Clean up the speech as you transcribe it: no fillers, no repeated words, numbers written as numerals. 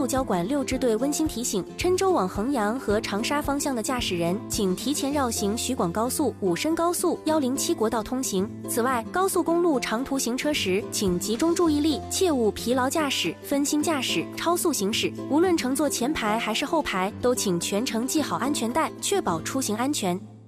交管6支队温馨提醒：郴州往衡阳和长沙方向的驾驶人，请提前绕行徐广高速、武深高速、107国道通行。此外，高速公路长途行车时，请集中注意力，切勿疲劳驾驶、分心驾驶、超速行驶。无论乘坐前排还是后排，都请全程系好安全带，确保出行安全。